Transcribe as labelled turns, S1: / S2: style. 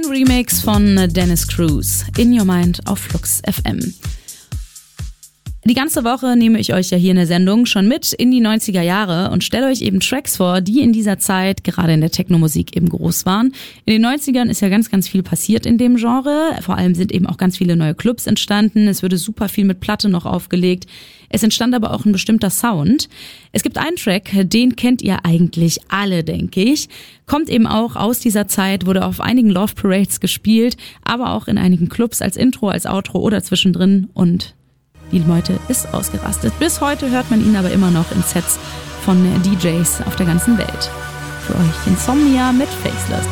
S1: Remix von Dennis Cruz, In Your Mind auf Flux FM. Die ganze Woche nehme ich euch ja hier in der Sendung schon mit in die 90er Jahre und stelle euch eben Tracks vor, die in dieser Zeit gerade in der Techno-Musik eben groß waren. In den 90ern ist ja ganz, ganz viel passiert in dem Genre. Vor allem sind eben auch ganz viele neue Clubs entstanden. Es wurde super viel mit Platte noch aufgelegt. Es entstand aber auch ein bestimmter Sound. Es gibt einen Track, den kennt ihr eigentlich alle, denke ich. Kommt eben auch aus dieser Zeit, wurde auf einigen Love Parades gespielt, aber auch in einigen Clubs als Intro, als Outro oder zwischendrin, und die Meute ist ausgerastet. Bis heute hört man ihn aber immer noch in Sets von DJs auf der ganzen Welt. Für euch Insomnia mit Faceless.